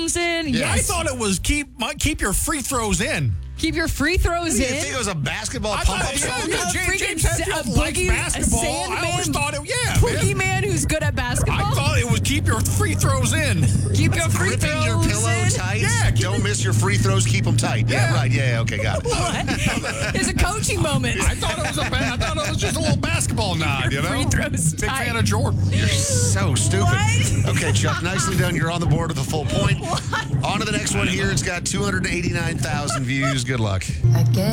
in. Yeah, Yes. I thought it was keep your free throws in. Keep your free throws You in. think it was a basketball I pump thought, up song? James Hetfield likes basketball. I always thought it, Pookie man who's good at basketball. I thought it was keep your free throws in. Keep your free Gripping throws your pillow in. tight. Yeah, Don't miss your free throws. Keep them tight. Yeah, Yeah. right. Yeah, okay, got it. What? There's a coaching moment. I thought it was just a little basketball nod, you know? Free throws Big tight. fan of Jordan. You're so stupid. What? Okay, Chuck, nicely done. You're on the board with a full point. On to the next one here. It's got 289,000 views. Good luck. Again.